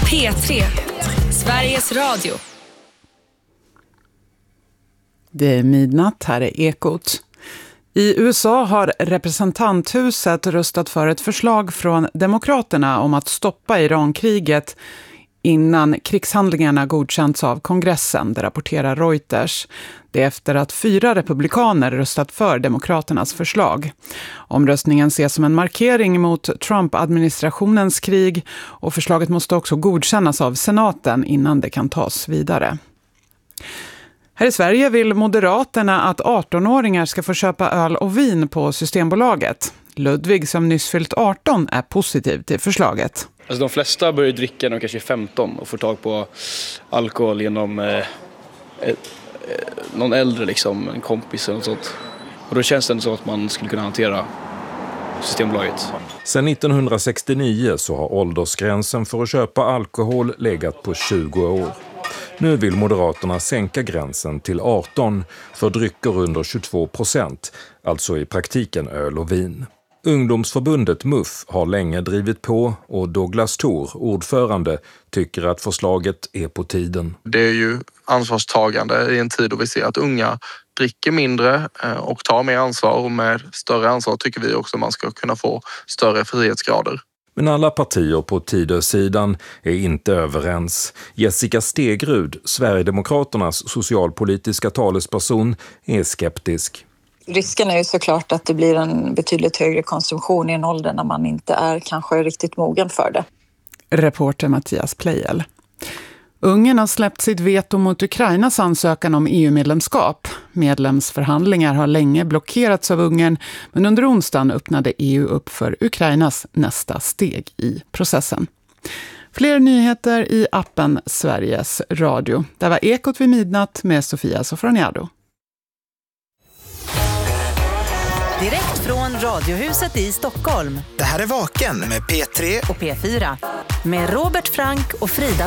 P3, Sveriges Radio. Det är midnatt, här är Ekot. I USA har representanthuset röstat för ett förslag från Demokraterna om att stoppa Irankriget innan krigshandlingarna godkänts av kongressen, det rapporterar Reuters. Det är efter att 4 republikaner röstat för Demokraternas förslag. Omröstningen ses som en markering mot Trump-administrationens krig och förslaget måste också godkännas av senaten innan det kan tas vidare. Här i Sverige vill Moderaterna att 18-åringar ska få köpa öl och vin på Systembolaget. Ludvig, som nyss fyllt 18, är positiv till förslaget. Alltså de flesta börjar dricka när de kanske är 15 och får tag på alkohol genom någon äldre, liksom, en kompis eller något sånt. Och då känns det så att man skulle kunna hantera Systembolaget. Sedan 1969 så har åldersgränsen för att köpa alkohol legat på 20 år. Nu vill Moderaterna sänka gränsen till 18 för drycker under 22%, alltså i praktiken öl och vin. Ungdomsförbundet MUF har länge drivit på och Douglas Thor, ordförande, tycker att förslaget är på tiden. Det är ju ansvarstagande i en tid då vi ser att unga dricker mindre och tar mer ansvar, och med större ansvar tycker vi också att man ska kunna få större frihetsgrader. Men alla partier på Tidösidan är inte överens. Jessica Stegrud, Sverigedemokraternas socialpolitiska talesperson, är skeptisk. Risken är ju såklart att det blir en betydligt högre konsumtion i en ålder när man inte är kanske riktigt mogen för det. Reporter Mattias Plejel. Ungern har släppt sitt veto mot Ukrainas ansökan om EU-medlemskap. Medlemsförhandlingar har länge blockerats av Ungern, men under onsdagen öppnade EU upp för Ukrainas nästa steg i processen. Fler nyheter i appen Sveriges Radio. Det var Ekot vid midnatt med Sofia Sofroniado. Direkt från Radiohuset i Stockholm. Det här är Vaken med P3 och P4 med Robert Frank och Frida